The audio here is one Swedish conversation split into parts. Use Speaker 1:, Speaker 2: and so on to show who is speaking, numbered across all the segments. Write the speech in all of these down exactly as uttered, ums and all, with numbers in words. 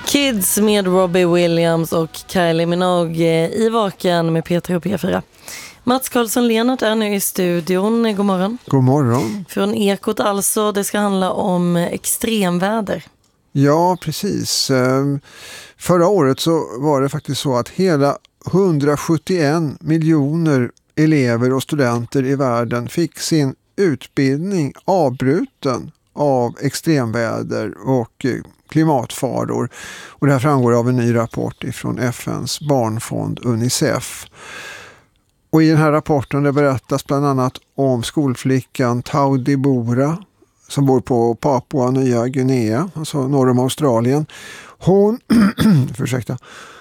Speaker 1: Kids med Robbie Williams och Kylie Minogue i Vaken med P tre och P fyra. Mats Karlsson-Lenart är nu i studion. God morgon.
Speaker 2: God morgon.
Speaker 1: Från Ekot alltså, det ska handla om extremväder.
Speaker 2: Ja, precis. Förra året så var det faktiskt så att hela hundrasjuttioen miljoner elever och studenter i världen fick sin utbildning avbruten av extremväder och klimatfaror. Och det här framgår av en ny rapport från F N:s barnfond Unicef. Och i den här rapporten det berättas bland annat om skolflickan Taudi Bora som bor på Papua Nya Guinea, alltså norr om Australien. Hon, ursäkta,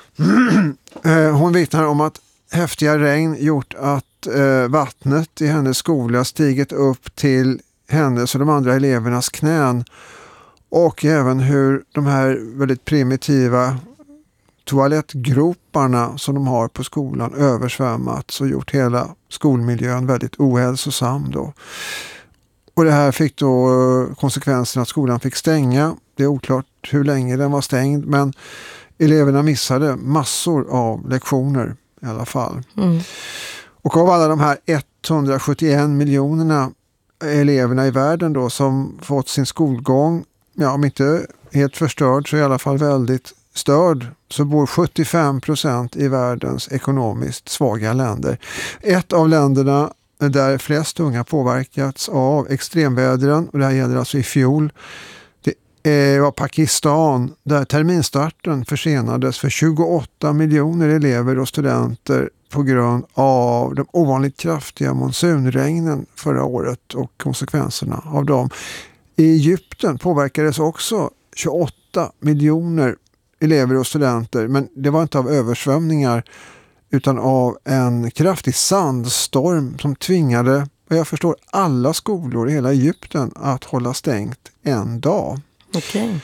Speaker 2: hon vittnar om att häftiga regn gjort att eh, vattnet i hennes skola stigit upp till hennes och de andra elevernas knän. Och även hur de här väldigt primitiva toalettgroparna som de har på skolan översvämmats och gjort hela skolmiljön väldigt ohälsosam då. Och det här fick då konsekvensen att skolan fick stänga. Det är oklart hur länge den var stängd, men eleverna missade massor av lektioner i alla fall. Mm. Och av alla de här hundrasjuttioen miljonerna eleverna i världen då som fått sin skolgång, ja om inte helt förstörd så i alla fall väldigt störd, så bor sjuttiofem procent i världens ekonomiskt svaga länder. Ett av länderna där flest unga påverkats av extremvädren, och det här gäller alltså i fjol, det var Pakistan där terminstarten försenades för tjugoåtta miljoner elever och studenter på grund av de ovanligt kraftiga monsunregnen förra året och konsekvenserna av dem. I Egypten påverkades också tjugoåtta miljoner elever och studenter, men det var inte av översvämningar utan av en kraftig sandstorm som tvingade, vad jag förstår, alla skolor i hela Egypten att hålla stängt en dag.
Speaker 1: Okej.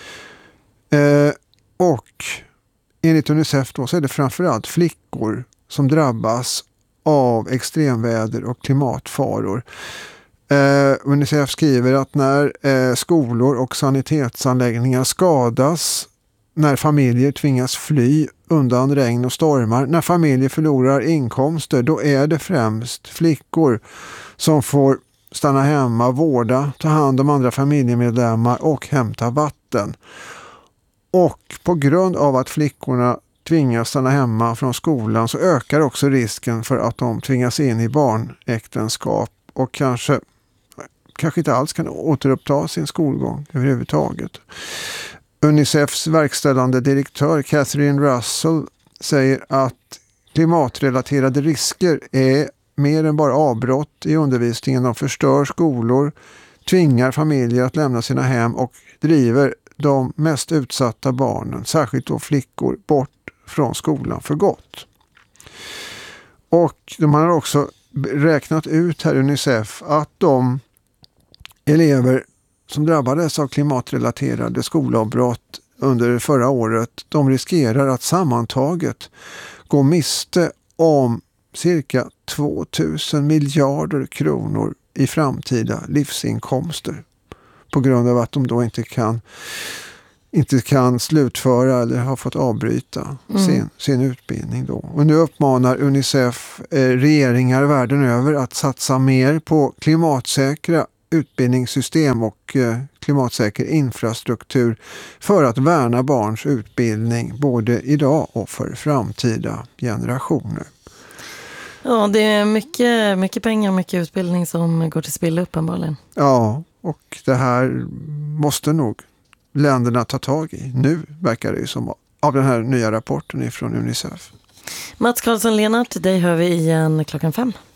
Speaker 2: Eh, och enligt Unicef då så är det framförallt flickor som drabbas av extremväder och klimatfaror. Eh, Unicef skriver att när eh, skolor och sanitetsanläggningar skadas, när familjer tvingas fly undan regn och stormar, när familjer förlorar inkomster, då är det främst flickor som får stanna hemma, vårda, ta hand om andra familjemedlemmar och hämta vatten. Och på grund av att flickorna tvingas stanna hemma från skolan så ökar också risken för att de tvingas in i barnäktenskap och kanske, kanske inte alls kan återuppta sin skolgång överhuvudtaget. Unicefs verkställande direktör Catherine Russell säger att klimatrelaterade risker är mer än bara avbrott i undervisningen. De förstör skolor, tvingar familjer att lämna sina hem och driver de mest utsatta barnen, särskilt då flickor, bort från skolan för gott. Och de har också räknat ut här Unicef att de elever som drabbades av klimatrelaterade skolavbrott under förra året, de riskerar att sammantaget gå miste om cirka tvåtusen miljarder kronor i framtida livsinkomster på grund av att de då inte kan inte kan slutföra eller har fått avbryta mm. sin, sin utbildning då. Och nu uppmanar Unicef eh, regeringar världen över att satsa mer på klimatsäkra utbildningssystem och eh, klimatsäker infrastruktur för att värna barns utbildning både idag och för framtida generationer.
Speaker 1: Ja, det är mycket, mycket pengar och mycket utbildning som går till spilla uppenbarligen.
Speaker 2: Ja, och det här måste nog länderna ta tag i. Nu verkar det ju som av den här nya rapporten från Unicef.
Speaker 1: Mats Karlsson-Lenart, dig hör vi igen klockan fem.